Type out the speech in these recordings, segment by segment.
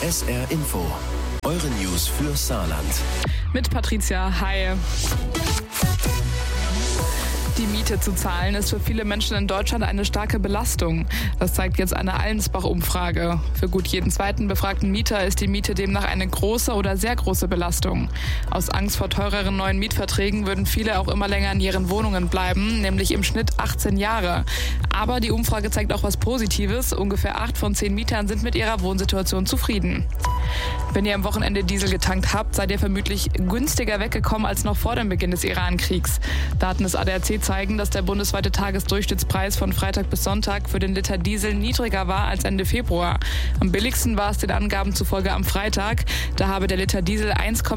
SR Info. Eure News für Saarland. Mit Patricia, hi. Die Miete zu zahlen ist für viele Menschen in Deutschland eine starke Belastung. Das zeigt jetzt eine Allensbach-Umfrage. Für gut jeden zweiten befragten Mieter ist die Miete demnach eine große oder sehr große Belastung. Aus Angst vor teureren neuen Mietverträgen würden viele auch immer länger in ihren Wohnungen bleiben, nämlich im Schnitt 18 Jahre. Aber die Umfrage zeigt auch was Positives. Ungefähr 8 von 10 Mietern sind mit ihrer Wohnsituation zufrieden. Wenn ihr am Wochenende Diesel getankt habt, seid ihr vermutlich günstiger weggekommen als noch vor dem Beginn des Iran-Kriegs. Daten des ADAC zeigen, dass der bundesweite Tagesdurchschnittspreis von Freitag bis Sonntag für den Liter Diesel niedriger war als Ende Februar. Am billigsten war es den Angaben zufolge am Freitag. Da habe der Liter Diesel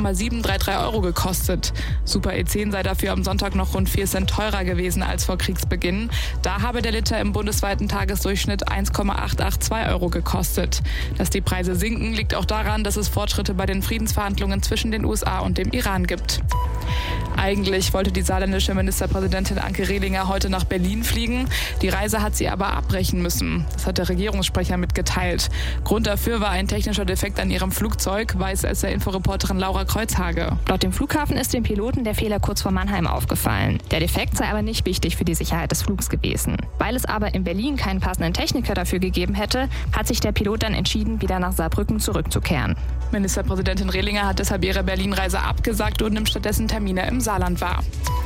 1,733 € gekostet. Super E10 sei dafür am Sonntag noch rund 4 Cent teurer gewesen als vor Kriegsbeginn. Da habe der Liter im bundesweiten Tagesdurchschnitt 1,882 € gekostet. Dass die Preise sinken, liegt auch daran, dass es Fortschritte bei den Friedensverhandlungen zwischen den USA und dem Iran gibt. Eigentlich wollte die saarländische Ministerpräsidentin Anke Rehlinger heute nach Berlin fliegen. Die Reise hat sie aber abbrechen müssen. Das hat der Regierungssprecher mitgeteilt. Grund dafür war ein technischer Defekt an ihrem Flugzeug, weiß SR-Info-Reporterin Laura Kreuzhage. Laut dem Flughafen ist dem Piloten der Fehler kurz vor Mannheim aufgefallen. Der Defekt sei aber nicht wichtig für die Sicherheit des Flugs gewesen. Weil es aber in Berlin keinen passenden Techniker dafür gegeben hätte, hat sich der Pilot dann entschieden, wieder nach Saarbrücken zurückzukehren. Ministerpräsidentin Rehlinger hat deshalb ihre Berlin-Reise abgesagt und nimmt stattdessen Termine im Saarland wahr.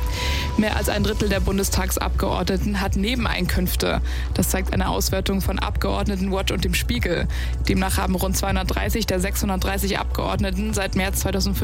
Mehr als ein Drittel der Bundestagsabgeordneten hat Nebeneinkünfte. Das zeigt eine Auswertung von Abgeordnetenwatch und dem Spiegel. Demnach haben rund 230 der 630 Abgeordneten seit März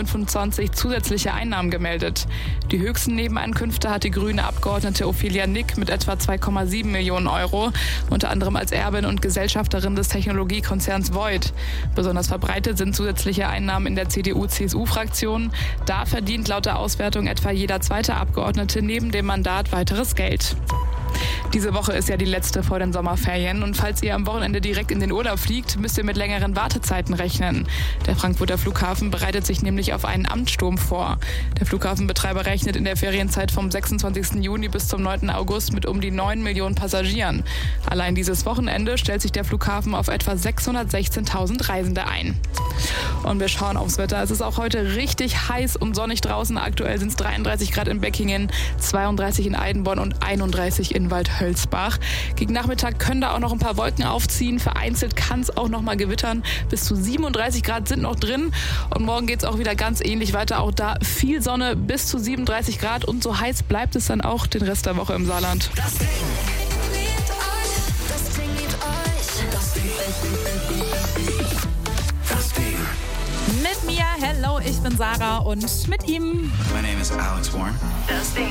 2025 zusätzliche Einnahmen gemeldet. Die höchsten Nebeneinkünfte hat die grüne Abgeordnete Ophelia Nick mit etwa 2,7 Millionen €, unter anderem als Erbin und Gesellschafterin des Technologiekonzerns Voith. Besonders verbreitet sind zusätzliche Einnahmen in der CDU-CSU-Fraktion. Da verdient laut der Auswertung etwa jeder zweite Abgeordnete neben dem Mandat weiteres Geld. Diese Woche ist ja die letzte vor den Sommerferien und falls ihr am Wochenende direkt in den Urlaub fliegt, müsst ihr mit längeren Wartezeiten rechnen. Der Frankfurter Flughafen bereitet sich nämlich auf einen Amtssturm vor. Der Flughafenbetreiber rechnet in der Ferienzeit vom 26. Juni bis zum 9. August mit um die 9 Millionen Passagieren. Allein dieses Wochenende stellt sich der Flughafen auf etwa 616.000 Reisende ein. Und wir schauen aufs Wetter. Es ist auch heute richtig heiß und sonnig draußen. Aktuell sind es 33 Grad in Beckingen, 32 in Eidenborn und 31 in Waldhölzbach. Gegen Nachmittag können da auch noch ein paar Wolken aufziehen. Vereinzelt kann es auch noch mal gewittern. Bis zu 37 Grad sind noch drin. Und morgen geht es auch wieder ganz ähnlich weiter. Auch da viel Sonne bis zu 37 Grad. Und so heiß bleibt es dann auch den Rest der Woche im Saarland. Das Ding liebt euch. Das Ding liebt euch. Das Ding. Das Ding. Mit mir, hello, ich bin Sarah und mit ihm. My name is Alex Warren. Das Ding.